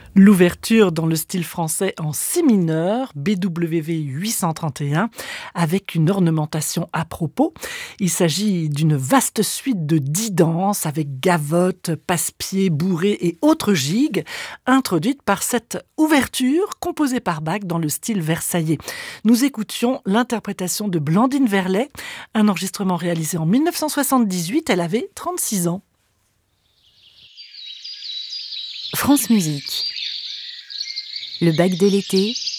L'ouverture dans le style français en si mineur, BWV 831, avec une ornementation à propos. Il s'agit d'une vaste suite de 10 danses avec gavottes, passe-pieds, bourrées et autres gigues, introduites par cette ouverture composée par Bach dans le style versaillais. Nous écoutions l'interprétation de Blandine Verlet, un enregistrement réalisé en 1978, elle avait 36 ans. France Musique. Le bac de l'été,